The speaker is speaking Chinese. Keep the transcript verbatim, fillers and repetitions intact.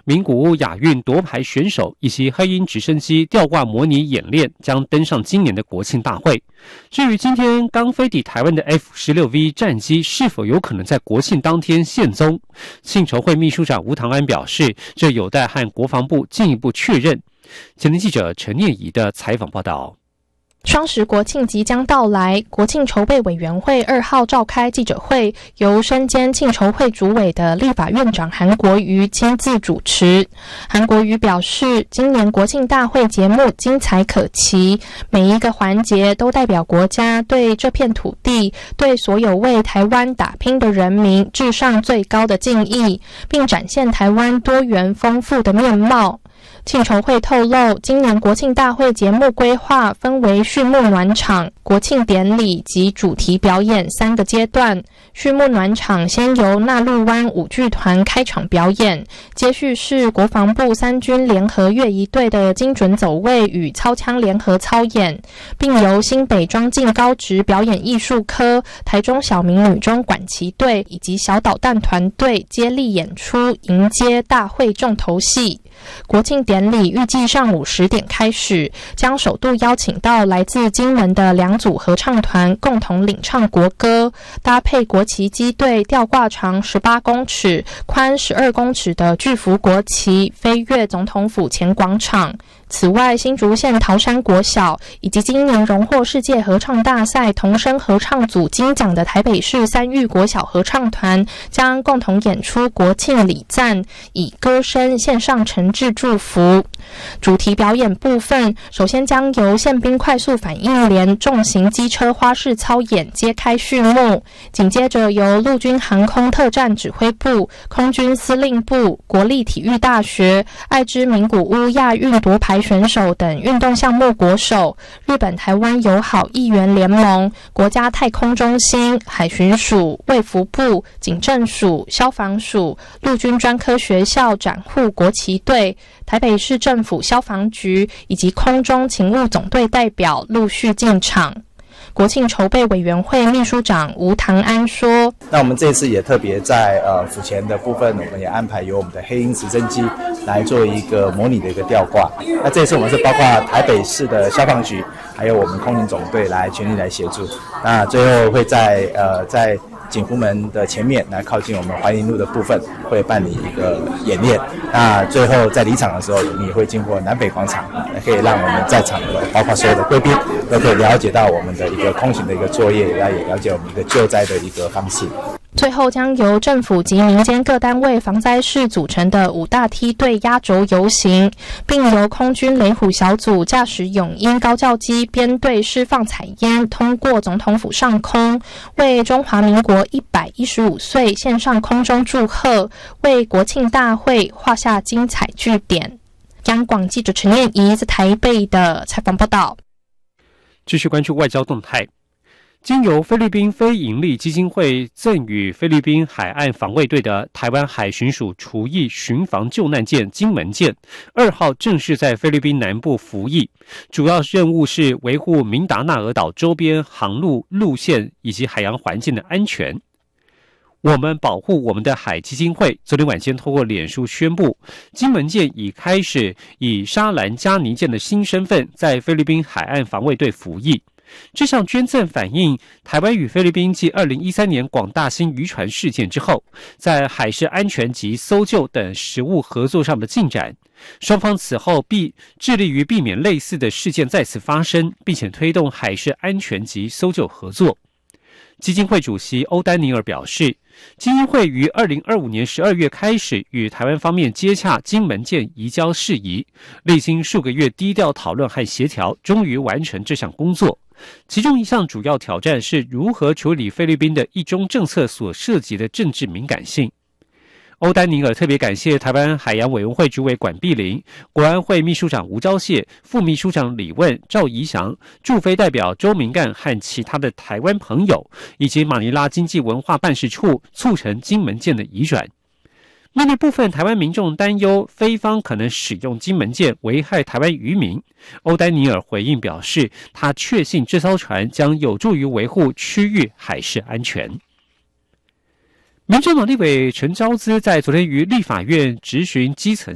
名古屋亚运夺牌选手以及黑鹰直升机吊挂模拟演练将登上今年的国庆大会。至于今天刚飞抵台湾的 F 十六 V 战机是否有可能在国庆当天现踪，庆筹会秘书长吴唐安表示，这有待和国防部进一步确认。前天记者陈念怡的采访报道。 双十国庆即将到来，国庆筹备委员会二号召开记者会，由身兼庆筹会主委的立法院长韩国瑜亲自主持。韩国瑜表示，今年国庆大会节目精彩可期，每一个环节都代表国家对这片土地、对所有为台湾打拼的人民致上最高的敬意，并展现台湾多元丰富的面貌。庆筹会透露，今年国庆大会节目规划分为序幕暖场、国庆典礼及主题表演三个阶段。序幕暖场先由纳陆湾舞剧团开场表演，接续是国防部三军联合乐仪队的精准走位与操枪联合操演，并由新北庄敬高职表演艺术科、台中小明女中管旗队以及小导弹团队接力演出，迎接大会重头戏。国庆典礼预计上午十点开始，将首度邀请到来自金门的两组合唱团共同领唱国歌，搭配国旗机队吊挂长十八公尺、宽十二公尺的巨幅国旗，飞越总统府前广场。此外，新竹县桃山国小以及今年荣获世界合唱大赛童声合唱组金奖的台北市三育国小合唱团将共同演出国庆礼赞，以歌声献上诚挚祝福。主题表演部分，首先将由宪兵快速反应连重型机车花式操演揭开序幕，紧接着由陆军航空特战指挥部、空军司令部、国立体育大学、爱知名古屋亚运夺牌选手等运动项目国手、日本台湾友好议员联盟、国家太空中心、海巡署、卫福部、警政署、消防署、陆军专科学校展护国旗队、台北市政府消防局以及空中勤务总队代表陆续进场。国庆筹备委员会秘书长吴唐安说， 那我们这次也特别在呃府前的部分，我们也安排由我们的黑鹰直升机来做一个模拟的一个吊挂。那这次我们是包括台北市的消防局，还有我们空勤总队来全力来协助。那最后会在呃在景福门的前面来靠近我们怀宁路的部分会办理一个演练，那最后在离场的时候你会经过南北广场，可以让我们在场的包括所有的贵宾都可以了解到我们的一个空勤的一个作业，也了解我们一个救灾的一个方式。 最后将由政府及民间各单位防灾士组成的五大梯队压轴游行，并由空军雷虎小组驾驶永鹰高教机编队释放彩烟，通过总统府上空，为中华民国一百一十五岁献上空中祝贺，为国庆大会画下精彩句点。央广记者陈念怡在台北的采访报道。 继续关注外交动态。经由菲律宾非营利基金会赠予菲律宾海岸防卫队的台湾海巡署厨役巡防救难舰金门舰二号正式在菲律宾南部服役，主要任务是维护明达纳尔岛周边航路路线以及海洋环境的安全。我们保护我们的海基金会昨天晚间透过脸书宣布，金门舰已开始以沙兰加尼舰的新身份在菲律宾海岸防卫队服役。这项捐赠反映台湾与菲律宾继二零一三年广大兴渔船事件之后，在海事安全及搜救等实务合作上的进展。双方此后必致力于避免类似的事件再次发生，并且推动海事安全及搜救合作。基金会主席欧丹尼尔表示，基金会于二零二五年十二月开始与台湾方面接洽金门舰移交事宜，历经数个月低调讨论和协调，终于完成这项工作。其中一项主要挑战是如何处理菲律宾的一中政策所涉及的政治敏感性。欧丹尼尔特别感谢台湾海洋委员会主委管碧玲、国安会秘书长吴钊燮、副秘书长李问、赵怡翔、驻菲代表周明干和其他的台湾朋友，以及马尼拉经济文化办事处促成金门舰的移转。面对部分台湾民众担忧菲方可能使用金门舰危害台湾渔民，欧丹尼尔回应表示，他确信这艘船将有助于维护区域海事安全。民众党立委陈昭姿在昨天于立法院质询基层